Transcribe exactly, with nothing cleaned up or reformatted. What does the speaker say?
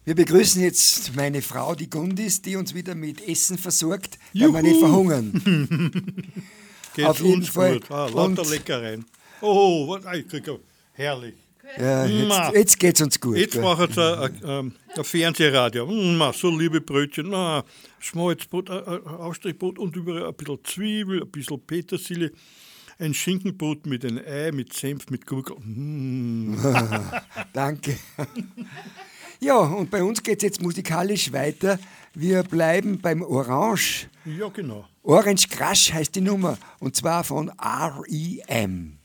Wir begrüßen jetzt meine Frau, die Gundis, die uns wieder mit Essen versorgt, weil wir nicht verhungern. Geht Auf jeden uns Fall. gut. Ah, lauter Und- Leckereien. Oh, was, ich krieg, herrlich. Ja, Ma. jetzt, jetzt geht's uns gut. Jetzt gell? machen sie ein, ein, ein Fernsehradio. Ma, so liebe Brötchen. Na, Schmalzbrot, ein ein Aufstrichbrot und überall ein bisschen Zwiebel, ein bisschen Petersilie. Ein Schinkenbrot mit einem Ei, mit Senf, mit Gurke. Mm. Danke. Ja, und bei uns geht's jetzt musikalisch weiter. Wir bleiben beim Orange. Ja, genau. Orange Crush heißt die Nummer, und zwar von R E M.